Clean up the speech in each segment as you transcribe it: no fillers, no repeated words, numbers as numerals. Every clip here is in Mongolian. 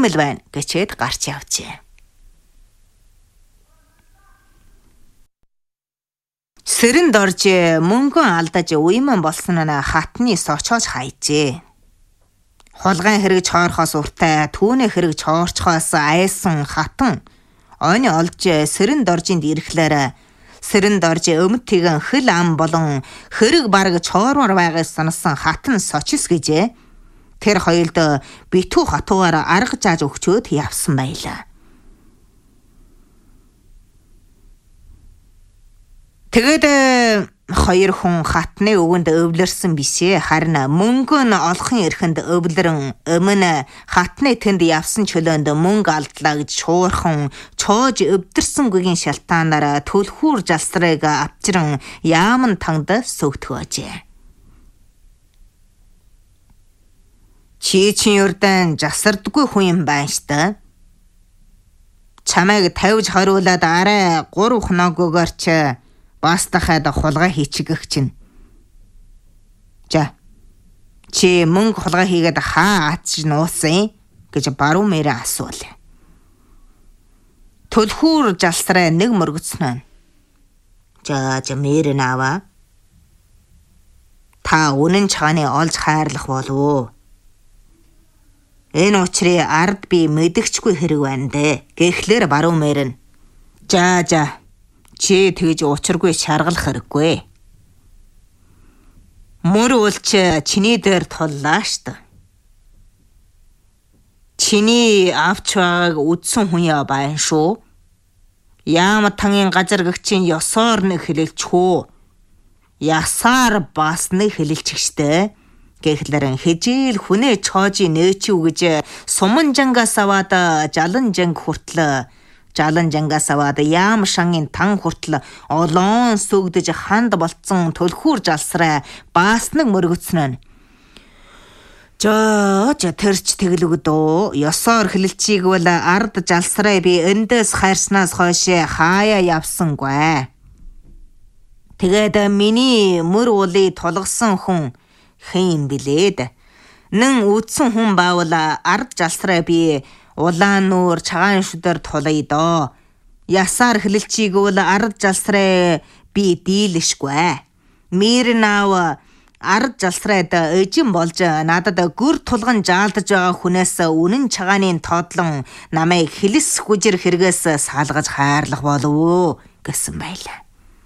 Тийм л байна гэчээд гарч явжээ. Сэрэнд орж мөнгөн алдаж уйман болсон нь хатны сочоож хайжээ. Хулгайн хэрэгж хоорхоос уртай түүний хэрэгж хоорчхоос айсан хатан оны олж сэрэнд оржинд ирэхлээр сэрэнд орж өмтгэн хэл ам болон хэрэг бараг чоормор байгаас санасан хатан сочис гэжээ. Тэр хоёулд битүү хатуугаар арга зааж өгчөөд явсан байлаа. Тэгээд хоёр хүн хатны өвөнд өвлөрсөн бишээ. Харин мөнгө нь олохын эрхэнд өвлөрөн өмнө хатны тэнд явсан чөлөөнд мөнгө алдлаа гэж шуурхан чоож өвдөрсөнгүйгийн шалтгаанаар төлхүүр жалсрыг авчран яаман тангад сөгтгөөжээ. Чи юрдан жасардгүй хүн юм байна штэ. Чамайг тавьж харуулад арай 3 хоногоор ч бастахад хулгай хийчихэх чинь. За. Чи мөнгө хулгай хийгээд хаа атж нуусан гэж баруун мэрэ асуулаа. Төлхүүр жалсраа нэг мөргөцнө. За мэрэ наваа. Та үнэн чагааны олж хайрлах болов. Энэ учрыг ард би мэдгчгүй хэрэг байна дээ. Гэхлээр баруун мэрэн. За. Чи тэгж учиргүй шаргалах хэрэггүй. Мөр улч чиний дээр туллаа штэ. Чиний авч байгааг үдсэн хүн яа байна шүү. Яамат тангийн газар гэгчийн ёсоор нэг хэлэлчхүү. Ясаар бас нэг хэлэлчихжтэй. Гэхлээр хижээл хүнээ чоожи нээчүү гэж суман жангаас аваад жалан жанг хүртэл жалан жангаас аваад яам шангийн тан хүртэл олоон сүгдэж ханд болцсон төлхүүр жалсраа бас нэг мөргөцнө. Тэрч тэглэгдөө. Ёсоор хэлэлчийг бол ард жалсраа би эндээс хайрснаас хойш хаяа явсангүй. Тэгээд миний мөр уулыг тулгсан хүн хэн билээд? Нэн үдсэн хүн баавал ард жалсраа би улаан нуур чагаан шүдэр тулъя доо. Ясаар хэлэлчийг бол ард жалсраа би дийлэшгүй. Мэрнав ард жалсраад эжин болж надад гүр тулган жаалдаж байгаа хүнээс үнэн чагааны тоодлон намайг хэлэс хүжир хэрэгээс салгаж хайрлах болов гэсэн байлаа.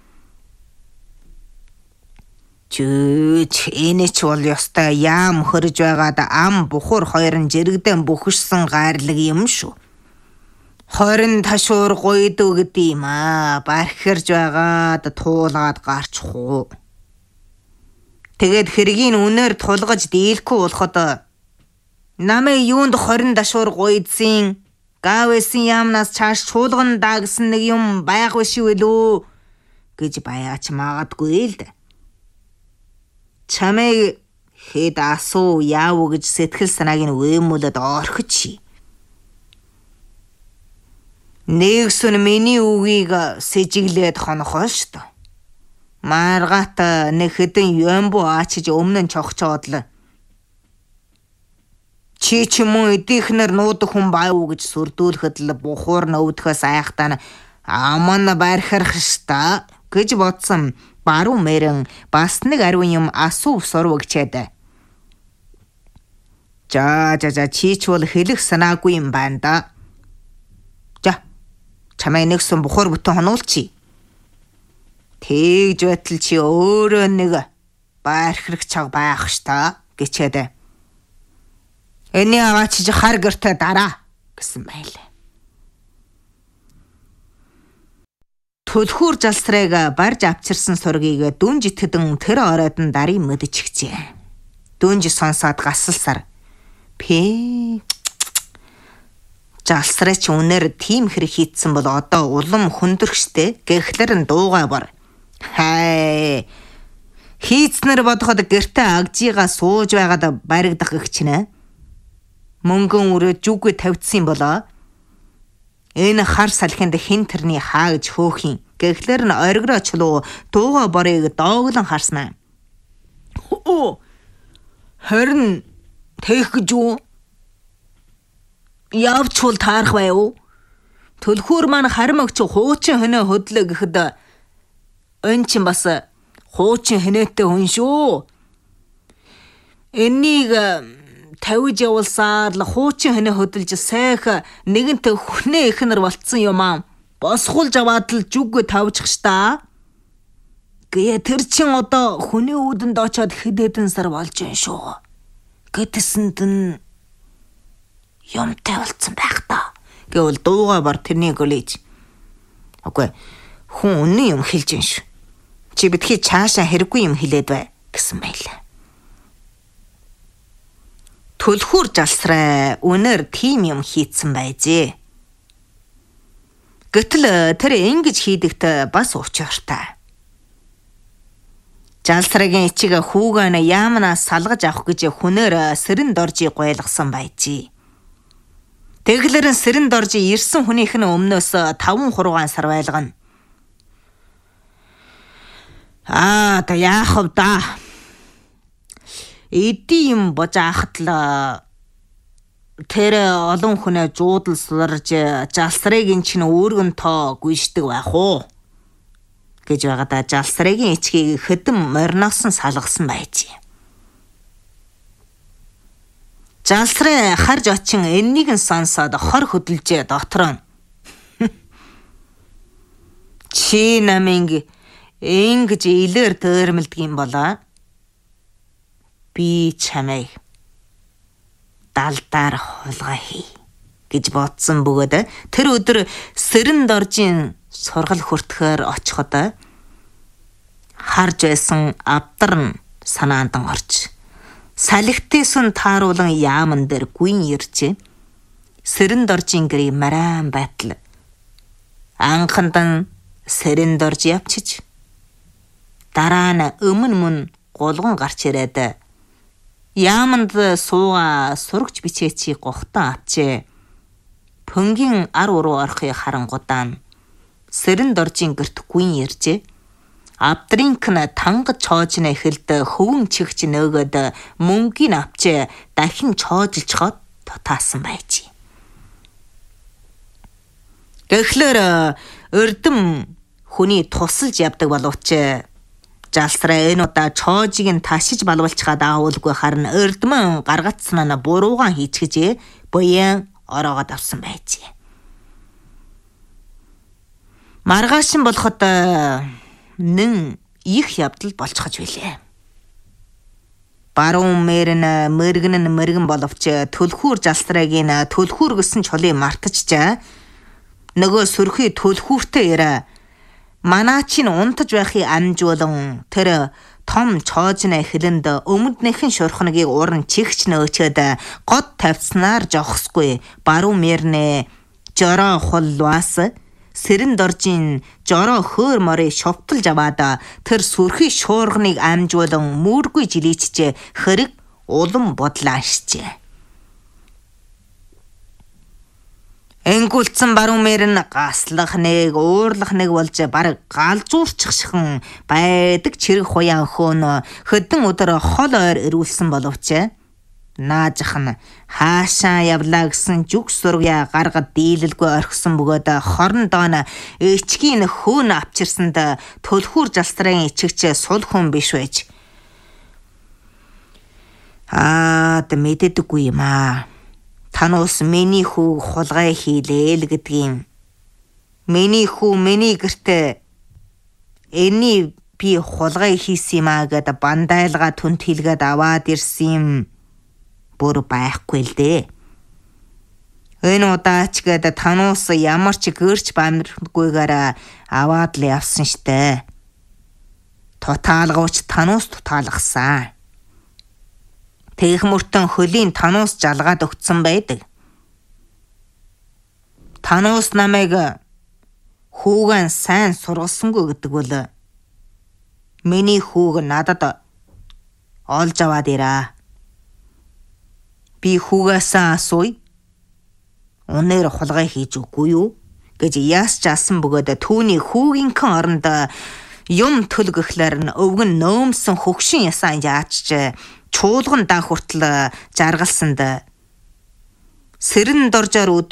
Энэ ч бол ёстой яам хөрж байгаад ам бухар хоёр нь жирэгдэн бүхшсэн гайрлаг юм шүү. 20 ташуур гойдоо гэдэг юм аа. Бархирж байгаад туулаад гарчихуу. Тэгээд хэргийн үнээр тулгаж дийлэхгүй болоход намайг юунд 20 ташуур гойдсын гавэсэн яамнаас чааш чуулган даагсан нэг юм байх биш үү гэж баяач магадгүй л дээ. Чамайг хэд асуу яав гэж сэтгэл санааг нь вэмүүлээд орхич. Нэгсэн миний үгийг сэжиглээд хонохоо шүү дээ. Маргаат нэг хэдэн юмбу аачиж өмнө нь чогчоод л. Чи ч юм уу эдийнхнэр нуудах хүн байв гэж сүрдүүлэхэд л бухуур нөвдөхөөс айхтаа аман бархирах штэ гэж бодсон. Баруун мэрэн бас нэг ариун юм асуу сурвагчээд. За чи ч бол хэлэх санаагүй юм байна да. За чамайг нэгсэн бухар бүтэн хонуулчи. Тэгж байтал чи өөрөө нэг бархирах чаг байх штэ гэчээд. Эний агаач хар гэртээ дараа гэсэн байлаа. Төлхүүр жалсрыг барж авчирсан сургийг дүнж итгэдэн тэр оройд нь дарыг мэдчихжээ. Дүнж сонсоод гасалсаар жалсраа чи үнээр тийм хэрэг хийцэн бол одоо улам хүндэрхштэй гэхлээр нь дуугаа бар. Хай хийцнэр бодоход гэртээ агжига сууж байгаад баригдах гэх чинь мөнгөн өрөө жүггүй тавьдсан болоо. Энэ хар салхинд хин тэрний хаа гэж хөөхин гэхлээр нь оргироочлоо дууга борыг дооглон харснаа. Харин тээх гэж юу? Явчвал таарах бай юу? Төлхүүр маань харим өгч хуучин хөнөө хөдлөө гэхэд энэ чинь бас хуучин хөнөөтэй хүн шүү. Энийг тавиж явуулсаар л хуучин хөнөө хөдөлж сайх нэгэнт хүнээ ихнэр болцсон юм аа. Босгуулж аваад л жүггүй тавьчих штаа. Гээ тэр чин одоо хүний үүдэнд очиод хэд хэдэн сар болж байна шүү. Гэтэсэнд нь юмтай болцсон байх та. Гэвэл дууга бар тэрнийг өлөж. Үгүй хүн үнэн юм хэлж байна шүү. Чи битгий цаашаа хэрэггүй юм хэлээд бай гэсэн байлаа. Төлхүүр жалсраа үнээр тийм юм хийцэн байжээ. Гэтэл тэр ингэж хийдэгт бас учиртай. Жалсрагийн ичиг хүүгэн яамнаас салгаж авах гэж хүнээр сэрэнд оржийг гойлгосон байжээ. Тэглэрэн сэрэнд орж ирсэн хүнийх нь өмнөөс 5 хуруугаан сар байлгана. Та яах вэ да? Эди юм бож ахтал тэр олон хүнээ жуудал суларж жалсрыгийн чинь өөргөн тоо гүйшдэг байх уу гэж байгаадаа жалсрыгийн ичгийг хэдэн морносон салгасан байжээ. Жалсраа харж очин энэнийг нь сонсоод хор хөдөлж дотроо. Чи наминг ингэж илээр дөөрмөлдгийм болоо. Би чамайг далдаар хулгай хий гэж бодсон бөгөөд тэр өдөр сэрэнд оржийн сургал хүртэхээр очиход харж байсан авдар нь санаандан орж салхитээсэн тааруулан яаман дээр гүйн ирж сэрэнд оржийн гэрээ мараан байтал анхандан сэрэнд орж явчиж дараа нь өмнө мөн гулган гарч ирээд яаманд сууга сурагч бичээчийг гохтон авчээ. Пөнгийн ар уруу орохыг харангудаан сэрэнд оржийн гэрт гүйн иржээ. Авдринк нь тангад чоожнэ хэлд хөвөн чигч нөгөөд мөнгийг авчээ дахин чоожилчход таасан байжээ. Гэхлээр өрдөм хүний тусалж явдаг боловч жалсраа энэ удаа чоожиг нь ташиж балвалчгаад аавуулгүй харна өрдмөн гаргацсан нь буруугаан хийчихжээ буян ороогод авсан байжээ. Маргааш нь болоход нэн их явдал болчихож билээ. Баруун мэрэн мэргэн нь мэргэн боловч төлхүүр жалсраагийн төлхүүр гэсэн чулыг мартчихжээ. Нөгөө сүрхий төлхүүртэй яраа манаачин унтаж байхыг амжуулан тэр том чоожны хэлэнд өмднийхэн шурхнагийг уран чигч нөөчөөд год тавьснаар жохсгүй баруун мэрнэ жороо хуллуас сэрэнд оржийн жороо хөөр морыг шовтолж аваад тэр сүрхий шуурганыг амжуулан мөргүй жилийчжээ хэрэг улам бодлаашжээ. Энгүүлцэн баруун мэрэн гаслах нэг уурлах нэг болж бараг галзуурчих шихэн байдаг чирэг хуяан хөөн хөдөн өдөр хол ойр ирүүлсэн боловч наажих нь хаашаа явлаа гэсэн жүг сургая гаргад дийлэлгүй орхисон бөгөөд хорон доон ичгийн хөөн авчирсанд төлхүүр жалсрын ичгч сул хүн биш байж. Мэддэггүй юм аа. Тануус миний хүү хулгай хийлээ л гэдгийг. Миний хүү миний гэртээ эний би хулгай хийсэн юм аа гэд бандайлгаа түнт хийлгээд аваад ирсэн юм бүр байхгүй л дээ. Энэ удаач гэд тануус ямар ч гэрч бамирхгүйгээр аваад л явсан штэ. Тутаалгууч тануус тутаалгасан. Тэгэх мөртөн хөлийн тануус жалгаад өгцөн байдаг. Тануус намайг хүүгэн сайн сургасангүй гэдэг бол миний хүүг надад олж аваад ирээ. Би хүүгээс асууя. Өнөр хулгай хийж өггүй юу гэж яасч асан бөгөөд түүний хүүгийнхэн оронд юм төлгөхлөр нь өвгөн нөөмсөн хөгшин ясаа яачж чуулган даа хүртэл жаргалсанд Сэрэн доржоор